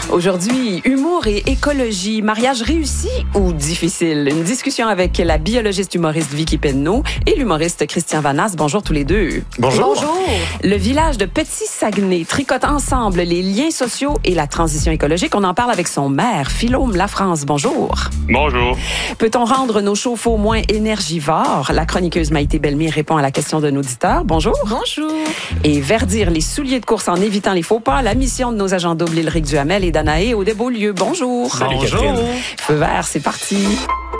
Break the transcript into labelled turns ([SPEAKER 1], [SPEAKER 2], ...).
[SPEAKER 1] Aujourd'hui, humour et écologie, mariage réussi ou difficile? Une discussion avec la biologiste humoriste Vicky Penneau et l'humoriste Christian Vanasse. Bonjour tous les deux.
[SPEAKER 2] Bonjour.
[SPEAKER 1] Bonjour. Le village de Petit-Saguenay tricote ensemble les liens sociaux et la transition écologique. On en parle avec son maire, Philaume Lafrance. Bonjour.
[SPEAKER 3] Bonjour.
[SPEAKER 1] Peut-on rendre nos chauffe-eau moins énergivores? La chroniqueuse Maïté Bellemire répond à la question d'un auditeur. Bonjour.
[SPEAKER 4] Bonjour.
[SPEAKER 1] Et verdir les souliers de course en évitant les faux pas, la mission de nos agents doubles Éric Duhamel et Danaé au Beaulieu. Bonjour.
[SPEAKER 2] Salut, Catherine.
[SPEAKER 1] Feu vert, c'est parti.